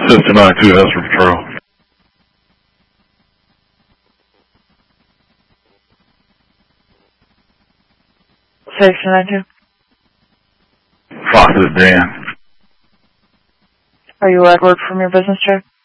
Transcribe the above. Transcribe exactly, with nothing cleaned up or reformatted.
System nine two has for patrol. Station nine two. Fox is Dan. Are you Edward from your business trip?